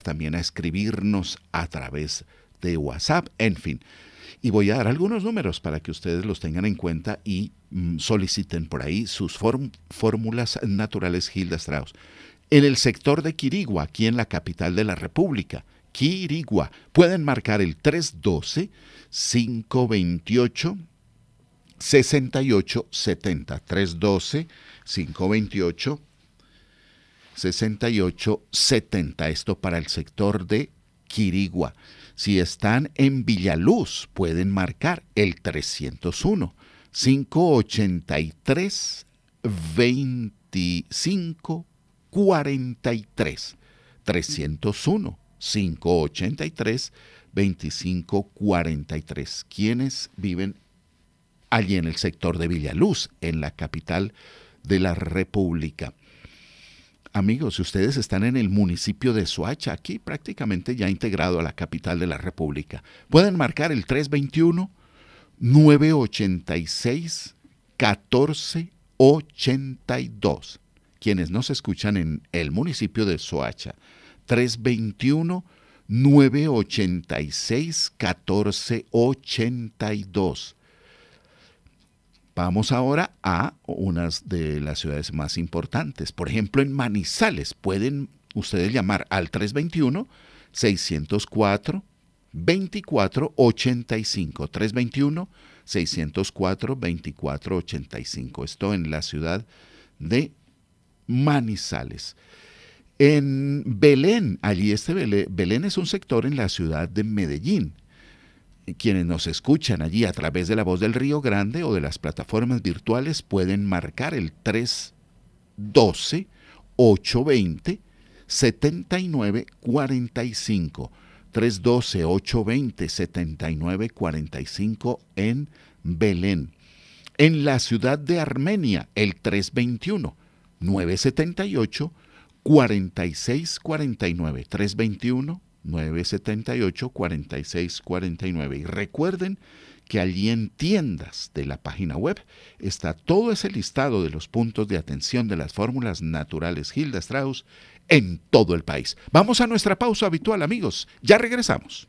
también a escribirnos a través de WhatsApp, en fin. Y voy a dar algunos números para que ustedes los tengan en cuenta y soliciten por ahí sus fórmulas naturales Hilda Strauss. En el sector de Quirigua, aquí en la capital de la República, Quirigua, pueden marcar el 312-528-6870. 312-528-6870. Esto para el sector de Quirigua. Si están en Villaluz, pueden marcar el 301-583-2543. 301-583-2543. ¿Quiénes viven allí en el sector de Villaluz, en la capital de la República? Amigos, si ustedes están en el municipio de Soacha, aquí prácticamente ya integrado a la capital de la República, pueden marcar el 321-986-1482. Quienes nos escuchan en el municipio de Soacha, 321-986-1482. Vamos ahora a unas de las ciudades más importantes. Por ejemplo, en Manizales pueden ustedes llamar al 321-604-2485. 321-604-2485. Esto en la ciudad de Manizales. En Belén, Belén es un sector en la ciudad de Medellín. Quienes nos escuchan allí a través de La Voz del Río Grande o de las plataformas virtuales pueden marcar el 312-820-7945. 312-820-7945 en Belén. En la ciudad de Armenia, el 321-978-4649. 321-978-4649. Y recuerden que allí en tiendas de la página web está todo ese listado de los puntos de atención de las fórmulas naturales Hilda Strauss en todo el país. Vamos a nuestra pausa habitual, amigos. Ya regresamos.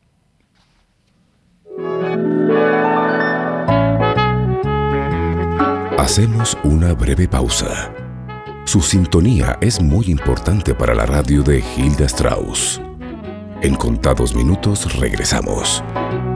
Hacemos una breve pausa. Su sintonía es muy importante para la radio de Hilda Strauss. En contados minutos regresamos.